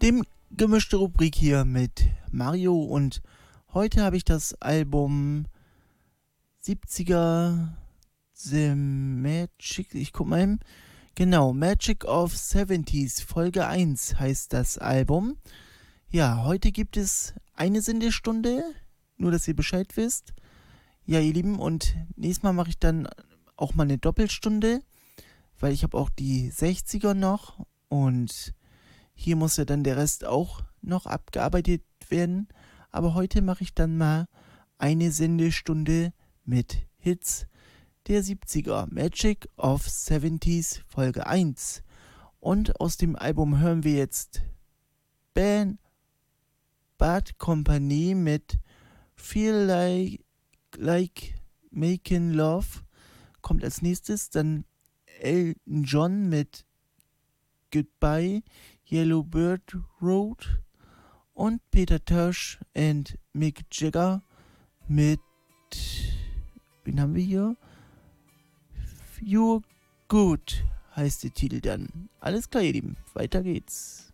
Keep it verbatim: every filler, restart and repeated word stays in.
dem gemischte Rubrik hier mit Mario, und heute habe ich das Album siebziger The Magic, ich guck mal hin, genau, Magic of seventies, Folge eins heißt das Album. Ja, heute gibt es eine Sendestunde, nur dass ihr Bescheid wisst. Ja, ihr Lieben, und nächstes Mal mache ich dann auch mal eine Doppelstunde, weil ich habe auch die sechziger noch und hier muss ja dann der Rest auch noch abgearbeitet werden. Aber heute mache ich dann mal eine Sendestunde mit Hits der siebziger, Magic of seventies, Folge eins. Und aus dem Album hören wir jetzt Band Bad Company mit Feel Like, like Making Love. Kommt als nächstes dann Elton John mit Goodbye Yellow Bird Road und Peter Tosh und Mick Jagger mit, wen haben wir hier? You're Good heißt der Titel dann. Alles klar, ihr Lieben, weiter geht's.